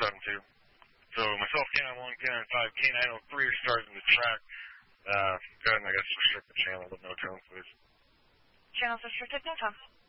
472. So myself, K9-1, K9-5, K903 are starting the track. Go ahead and I guess restrict the channel with no tone, please. Channel's restricted, no tone.